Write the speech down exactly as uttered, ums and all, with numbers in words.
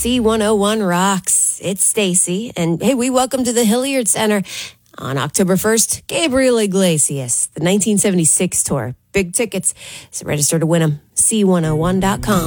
C one oh one rocks. It's Stacy. And hey, we welcome to the Hilliard Center on October first, Gabriel Iglesias, the nineteen seventy-six tour. Big tickets. So register to win them. C one oh one dot com.